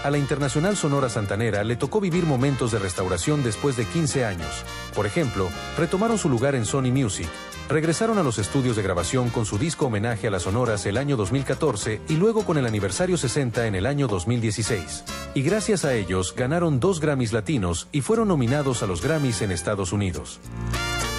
A la Internacional Sonora Santanera le tocó vivir momentos de restauración después de 15 años. Por ejemplo, retomaron su lugar en Sony Music, regresaron a los estudios de grabación con su disco homenaje a las Sonoras el año 2014 y luego con el aniversario 60 en el año 2016. Y gracias a ellos ganaron 2 Grammys latinos y fueron nominados a los Grammys en Estados Unidos.